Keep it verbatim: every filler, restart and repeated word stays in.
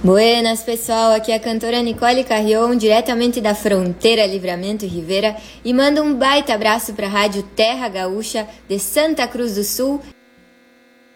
Buenas, pessoal, aqui é a cantora Nicole Carrion, diretamente da fronteira Livramento e Rivera, e mando um baita abraço para a Rádio Terra Gaúcha de Santa Cruz do Sul